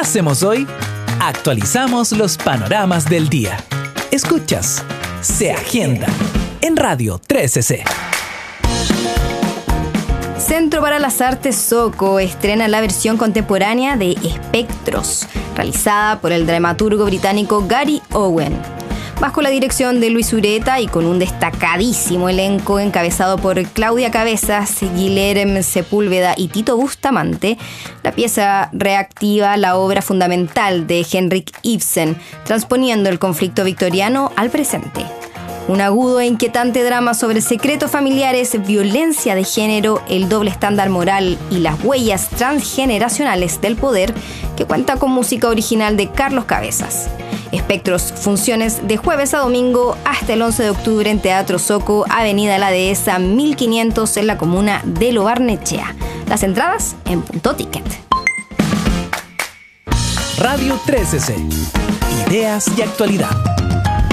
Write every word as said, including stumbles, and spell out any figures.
hacemos hoy? Actualizamos los panoramas del día. Escuchas Se Agenda en Radio trece C. Centro para las Artes Soco estrena la versión contemporánea de Espectros, realizada por el dramaturgo británico Gary Owen. Bajo la dirección de Luis Ureta y con un destacadísimo elenco encabezado por Claudia Cabezas, Guilherme Sepúlveda y Tito Bustamante, la pieza reactiva la obra fundamental de Henrik Ibsen, transponiendo el conflicto victoriano al presente. Un agudo e inquietante drama sobre secretos familiares, violencia de género, el doble estándar moral y las huellas transgeneracionales del poder, que cuenta con música original de Carlos Cabezas. Espectros, funciones de jueves a domingo hasta el once de octubre en Teatro Soco, Avenida La Dehesa mil quinientos en la comuna de Lo Barnechea. Las entradas en Punto Ticket. Radio trece C. Ideas y actualidad.